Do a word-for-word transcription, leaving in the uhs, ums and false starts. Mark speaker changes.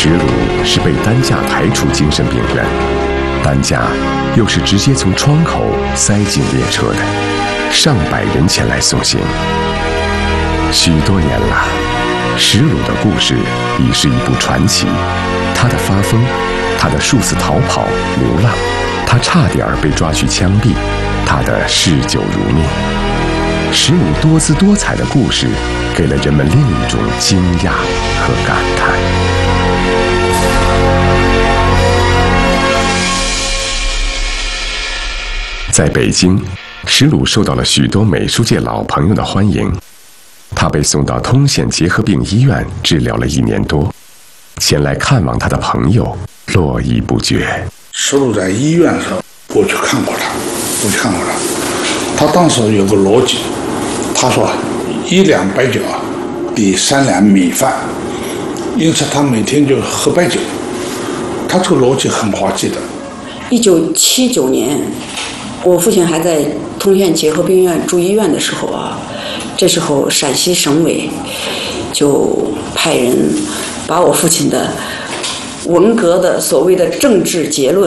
Speaker 1: 石鲁是被担架抬出精神病院，担架又是直接从窗口塞进列车的，上百人前来送行。许多年了，石鲁的故事已是一部传奇。他的发疯，他的数次逃跑流浪，他差点被抓去枪毙，他的嗜酒如命。石鲁多姿多彩的故事，给了人们另一种惊讶和感慨。在北京，石鲁受到了许多美术界老朋友的欢迎。他被送到通县结核病医院治疗了一年多，前来看望他的朋友络绎不绝。
Speaker 2: 石鲁在医院的时候，我去看过他，我去看过他。他当时有个逻辑，他说一两白酒啊，抵三两米饭，因此他每天就喝白酒。他这个逻辑很滑稽的。
Speaker 3: 一九七九年，我父亲还在通县结核病院住医院的时候啊，这时候陕西省委就派人把我父亲的文革的所谓的政治结论